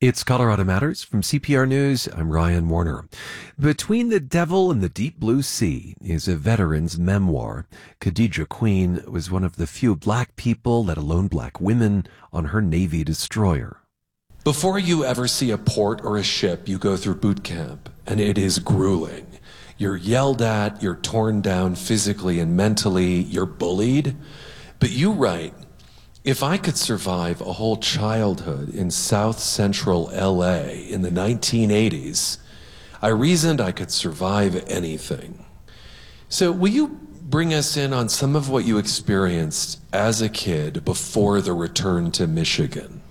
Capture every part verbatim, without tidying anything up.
It's Colorado Matters from C P R News. I'm Ryan Warner. Between the Devil and the Deep Blue Sea is a veteran's memoir. Khadija Queen was one of the few black people, let alone black women, on her Navy destroyer. Before you ever see a port or a ship, you go through boot camp, and it is grueling. You're yelled at, you're torn down physically and mentally, you're bullied. But you write, if I could survive a whole childhood in South Central L A in the nineteen eighties, I reasoned I could survive anything. So will you bring us in on some of what you experienced as a kid before the return to Michigan?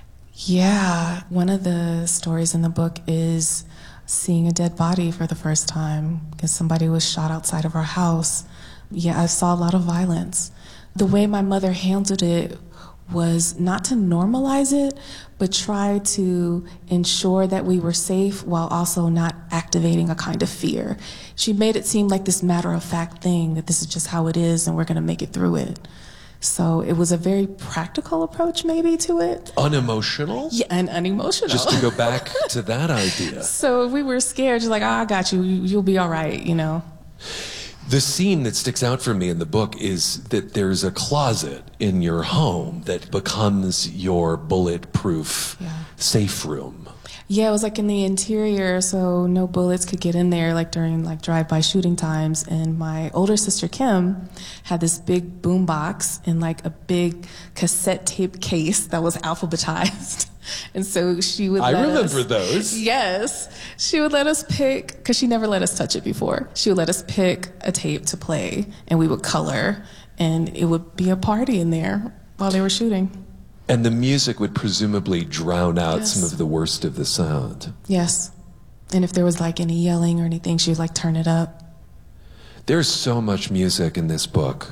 Yeah, one of the stories in the book is seeing a dead body for the first time because somebody was shot outside of our house. Yeah, I saw a lot of violence. The way my mother handled it was not to normalize it, but try to ensure that we were safe while also not activating a kind of fear. She made it seem like this matter-of-fact thing, that this is just how it is and we're gonna make it through it. So it was a very practical approach maybe to it. Unemotional? Yeah, and unemotional. Just to go back to that idea. So we were scared, just like, oh, I got you, you'll be all right, you know. The scene that sticks out for me in the book is that there's a closet in your home that becomes your bulletproof yeah. safe room. Yeah, it was like in the interior, so no bullets could get in there, like during like drive-by shooting times. And my older sister Kim had this big boom box in like a big cassette tape case that was alphabetized. And so she would I let remember us, those. Yes. She would let us pick, because she never let us touch it before. She would let us pick a tape to play, and we would color, and it would be a party in there while they were shooting. And the music would presumably drown out Yes. some of the worst of the sound. Yes. And if there was like any yelling or anything, she would like turn it up. There's so much music in this book.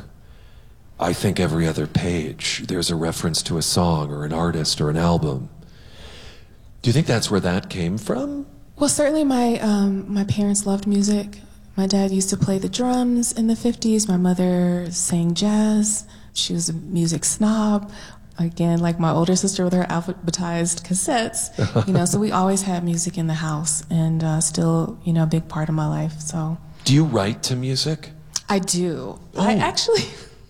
I think every other page, there's a reference to a song or an artist or an album. Do you think that's where that came from? Well, certainly my um, my parents loved music. My dad used to play the drums in the fifties. My mother sang jazz. She was a music snob. Again, like my older sister with her alphabetized cassettes, you know, so we always had music in the house and uh, still, you know, a big part of my life, so. Do you write to music? I do. Oh. I actually,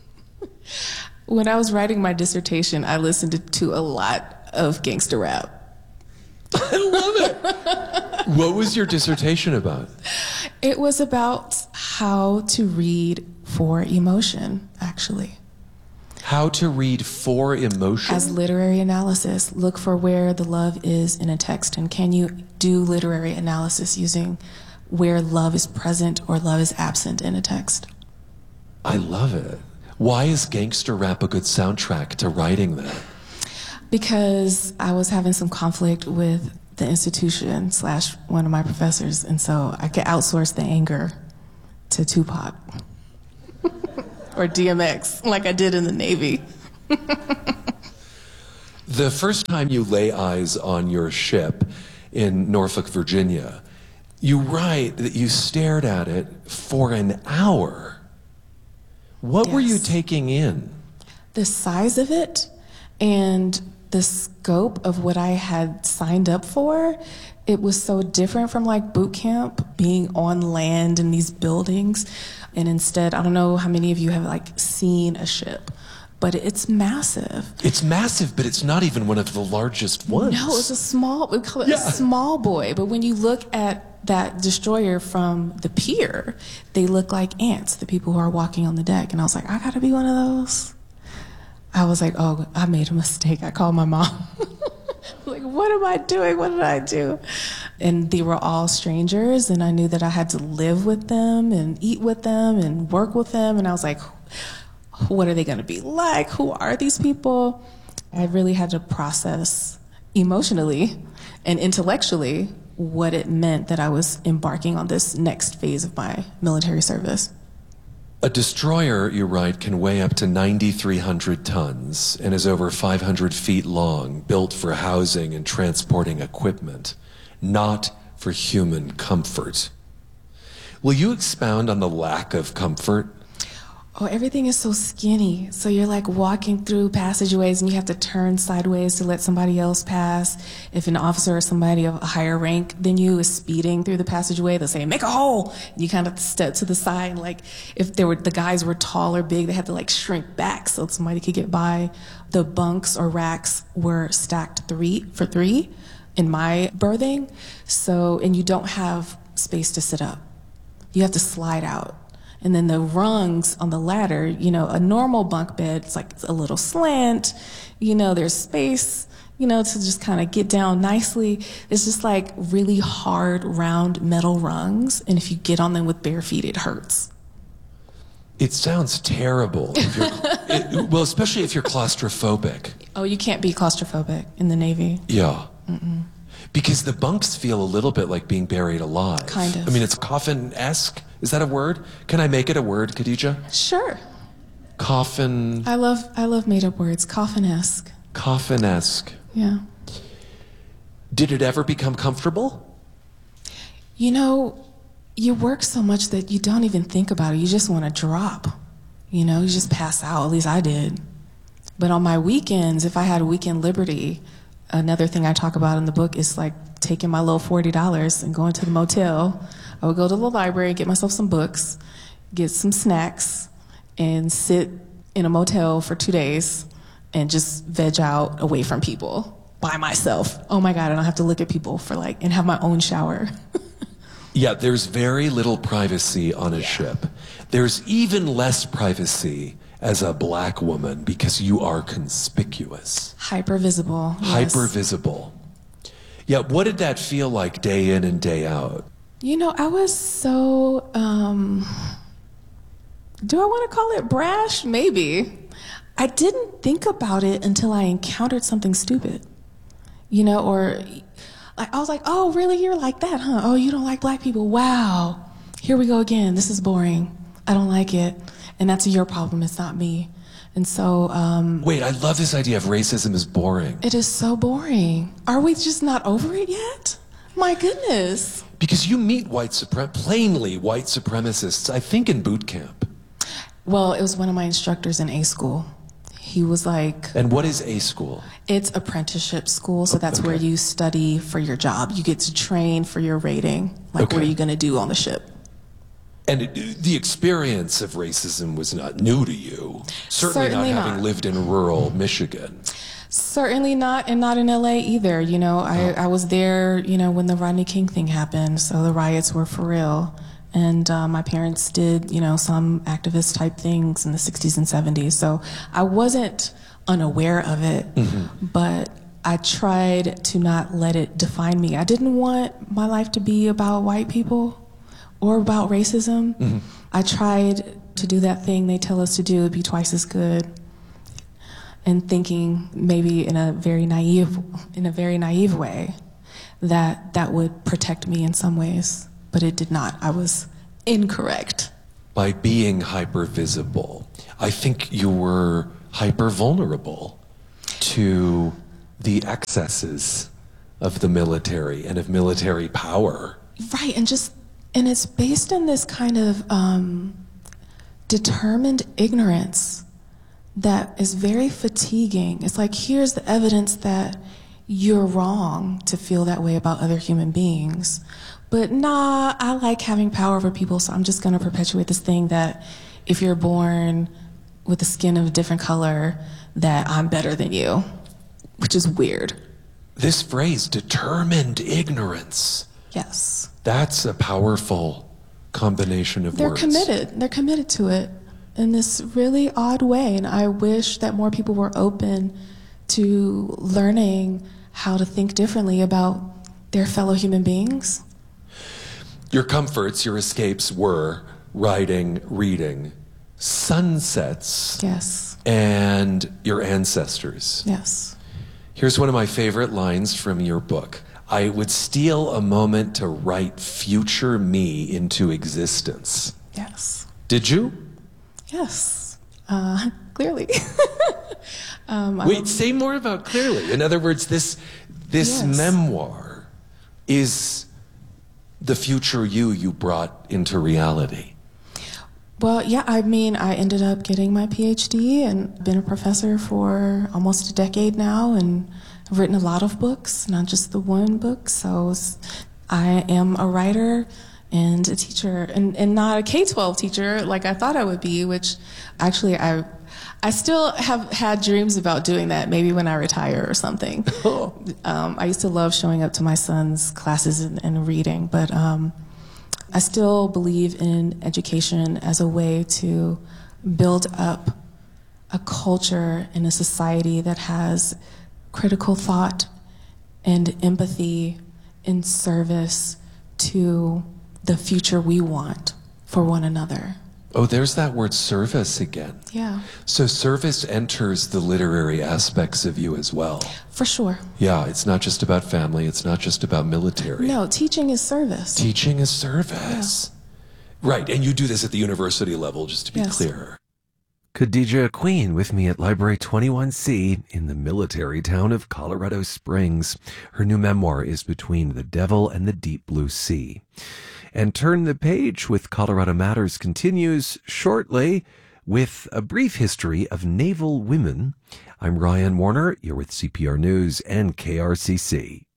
when I was writing my dissertation, I listened to, to a lot of gangster rap. I love it. What was your dissertation about? It was about how to read for emotion, actually. How to read for emotion? As literary analysis, look for where the love is in a text, and can you do literary analysis using where love is present or love is absent in a text? I love it. Why is gangster rap a good soundtrack to writing that? Because I was having some conflict with the institution slash one of my professors, and so I could outsource the anger to Tupac. Or D M X, like I did in the Navy. The first time you lay eyes on your ship in Norfolk, Virginia, you write that you stared at it for an hour. What Yes. were you taking in? The size of it and the scope of what I had signed up for, it was so different from like boot camp, being on land in these buildings. And instead, I don't know how many of you have like seen a ship, but it's massive. It's massive, but it's not even one of the largest ones. No, it's a small, we call it Yeah. a small boy. But when you look at that destroyer from the pier, they look like ants, the people who are walking on the deck. And I was like, I gotta be one of those. I was like, oh, I made a mistake. I called my mom. Like, what am I doing? What did I do? And they were all strangers, and I knew that I had to live with them and eat with them and work with them. And I was like, what are they going to be like? Who are these people? I really had to process emotionally and intellectually what it meant that I was embarking on this next phase of my military service. A destroyer, you write, can weigh up to nine thousand three hundred tons and is over five hundred feet long, built for housing and transporting equipment, not for human comfort. Will you expound on the lack of comfort? Oh, everything is so skinny. So you're like walking through passageways and you have to turn sideways to let somebody else pass. If an officer or somebody of a higher rank than you is speeding through the passageway, they'll say, make a hole. And you kind of step to the side. And like if there were, the guys were tall or big, they had to like shrink back so somebody could get by. The bunks or racks were stacked three for three in my berthing. So, and you don't have space to sit up. You have to slide out. And then the rungs on the ladder, you know, a normal bunk bed, it's like a little slant, you know, there's space, you know, to just kind of get down nicely. It's just like really hard, round metal rungs. And if you get on them with bare feet, it hurts. It sounds terrible. If you're, it, well, especially if you're claustrophobic. Oh, you can't be claustrophobic in the Navy. Yeah. Mm-mm. Because the bunks feel a little bit like being buried alive. Kind of. I mean, it's coffin-esque. Is that a word? Can I make it a word, Khadija? Sure. Coffin. I love I love made-up words. Coffin-esque. Coffin-esque. Yeah. Did it ever become comfortable? You know, you work so much that you don't even think about it. You just want to drop. You know, you just pass out. At least I did. But on my weekends, if I had a weekend liberty, another thing I talk about in the book is like taking my little forty dollars and going to the motel. I would go to the library, get myself some books, get some snacks, and sit in a motel for two days and just veg out away from people by myself. Oh my God, I don't have to look at people for like, and have my own shower. Yeah, there's very little privacy on a Yeah. ship. There's even less privacy as a black woman because you are conspicuous. Hyper visible. Hyper visible. Yeah, what did that feel like day in and day out? You know, I was so, um, do I want to call it brash? Maybe. I didn't think about it until I encountered something stupid, you know, or like, I was like, oh, really? You're like that, huh? Oh, you don't like black people? Wow. Here we go again. This is boring. I don't like it. And that's your problem. It's not me. And so, um, Wait, I love this idea of racism is boring. it is so boring. Are we just not over it yet? My goodness. Because you meet white suprem- plainly white supremacists, I think, in boot camp. Well, it was one of my instructors in A school. He was like, And what is A school? it's apprenticeship school, so that's Okay. where you study for your job. You get to train for your rating. Like, Okay. what are you going to do on the ship? And it, the experience of racism was not new to you. Certainly, Certainly not having not. lived in rural Michigan. Certainly not, and not in L A either. You know, I, I was there, you know, when the Rodney King thing happened, so the riots were for real. And uh, my parents did, you know, some activist type things in the sixties and seventies. So I wasn't unaware of it, but I tried to not let it define me. I didn't want my life to be about white people or about racism. I tried to do that thing they tell us to do, be twice as good, and thinking maybe in a very naive, in a very naive way, that that would protect me in some ways, but it did not. I was incorrect. By being hyper visible, I think you were hyper vulnerable to the excesses of the military and of military power. Right, and just, and it's based on this kind of um, determined ignorance that is very fatiguing. It's like, here's the evidence that you're wrong to feel that way about other human beings. But nah, I like having power over people, so I'm just gonna perpetuate this thing that if you're born with the skin of a different color, that I'm better than you, which is weird. This phrase, determined ignorance, Yes. that's a powerful combination of They're words. committed. They're committed to it in this really odd way. And I wish that more people were open to learning how to think differently about their fellow human beings. Your comforts, your escapes were writing, reading, sunsets, Yes. and your ancestors. Yes. Here's one of my favorite lines from your book. I would steal a moment to write future me into existence. Yes. Did you? Yes. Uh, clearly. um, I Wait, don't- say more about clearly. In other words, this this Yes. memoir is the future you you brought into reality. Well, yeah, I mean, I ended up getting my P H D and been a professor for almost a decade now, and I've written a lot of books, not just the one book. So I am a writer and a teacher, and, and not a K twelve teacher like I thought I would be, which actually I I still have had dreams about doing that, maybe when I retire or something. Oh. Um, I used to love showing up to my son's classes and, and reading, but um, I still believe in education as a way to build up a culture in a society that has critical thought and empathy in service to the future we want for one another. Oh, there's that word service again. Yeah. So service enters the literary aspects of you as well. For sure. Yeah, it's not just about family. It's not just about military. No, teaching is service. Teaching is service. Yeah. Right, and you do this at the university level, just to be yes. clear. Khadijah Queen with me at Library twenty-one C in the military town of Colorado Springs. Her new memoir is Between the Devil and the Deep Blue Sea. And Turn the Page with Colorado Matters continues shortly with a brief history of naval women. I'm Ryan Warner. You're with C P R News and K R C C.